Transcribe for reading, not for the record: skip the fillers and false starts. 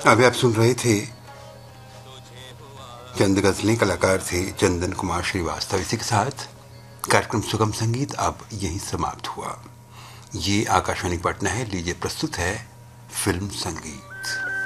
अभी आप सुन रहे थे चंद गजलें, कलाकार थे चंदन कुमार श्रीवास्तव। इसी के साथ कार्यक्रम सुगम संगीत अब यहीं समाप्त हुआ। ये आकाशवाणी पटना है। लीजिए प्रस्तुत है फिल्म संगीत।